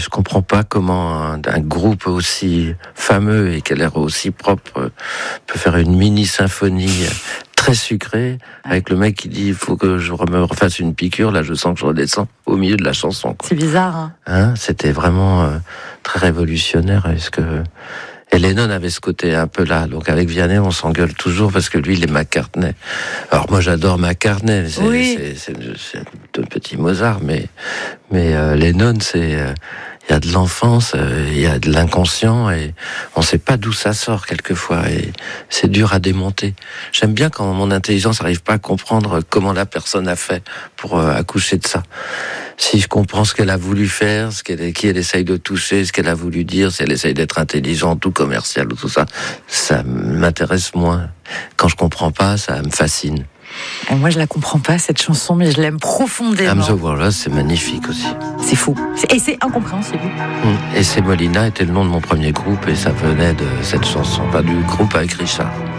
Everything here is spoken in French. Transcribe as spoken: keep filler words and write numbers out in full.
Je comprends pas comment un, un groupe aussi fameux et qui a l'air aussi propre peut faire une mini-symphonie très sucrée avec le mec qui dit il faut que je me refasse une piqûre. Là, je sens que je redescends au milieu de la chanson, quoi. C'est bizarre, hein, hein C'était vraiment euh, très révolutionnaire. Est-ce que et Lennon avait ce côté un peu là. Donc avec Vianney, on s'engueule toujours parce que lui, il est McCartney. Alors moi, j'adore McCartney. C'est, oui. c'est, c'est, c'est un petit Mozart, mais mais euh, Lennon, c'est euh, il y a de l'enfance, euh, il y a de l'inconscient et on sait pas d'où ça sort quelquefois et c'est dur à démonter. J'aime bien quand mon intelligence n'arrive pas à comprendre comment la personne a fait pour euh, accoucher de ça. Si je comprends ce qu'elle a voulu faire, ce qu'elle, qui elle essaye de toucher, ce qu'elle a voulu dire, si elle essaye d'être intelligente ou commerciale ou tout ça, ça m'intéresse moins. Quand je comprends pas, ça me fascine. Et moi, je la comprends pas, cette chanson, mais je l'aime profondément. I'm the World, c'est magnifique aussi. C'est fou. Et c'est incompréhensible. Et C'est Molina était le nom de mon premier groupe et ça venait de cette chanson, pas du groupe avec Richard.